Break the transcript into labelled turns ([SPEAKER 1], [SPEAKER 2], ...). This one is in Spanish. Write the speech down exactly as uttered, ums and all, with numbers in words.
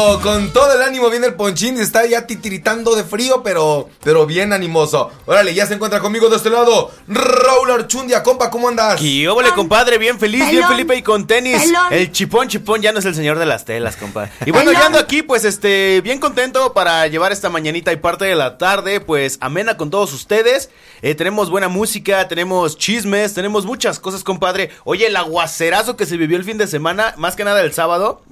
[SPEAKER 1] Pero con todo el ánimo viene el Ponchín, está ya titiritando de frío, pero, pero bien animoso. Órale, ya se encuentra conmigo de este lado Raúl Archundia, compa, ¿cómo andas?
[SPEAKER 2] Y óvole, compadre, bien feliz,
[SPEAKER 3] Pelón.
[SPEAKER 2] bien Felipe y con tenis.
[SPEAKER 3] Pelón.
[SPEAKER 2] El chipón, chipón ya no es el señor de las telas, compadre. Y bueno,
[SPEAKER 3] Pelón.
[SPEAKER 2] ya ando aquí, pues, este, bien contento para llevar esta mañanita y parte de la tarde, pues, amena con todos ustedes. Eh, tenemos buena música, tenemos chismes, tenemos muchas cosas, compadre. Oye, el aguacerazo que se vivió el fin de semana, más que nada el sábado.